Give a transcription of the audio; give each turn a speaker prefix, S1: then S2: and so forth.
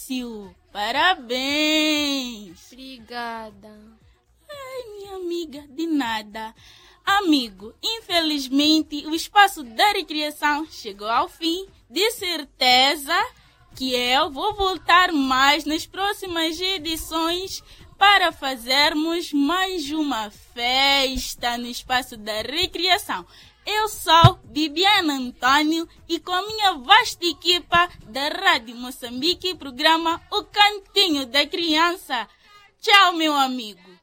S1: Difícil. Parabéns.
S2: Obrigada.
S1: Ai, minha amiga, de nada. Amigo, infelizmente o espaço da recriação chegou ao fim. De certeza que eu vou voltar mais nas próximas edições para fazermos mais uma festa no espaço da recriação. Eu sou Bibiana Antônio e com a minha vasta equipa da Rádio Moçambique, programa O Cantinho da Criança. Tchau, meu amigo.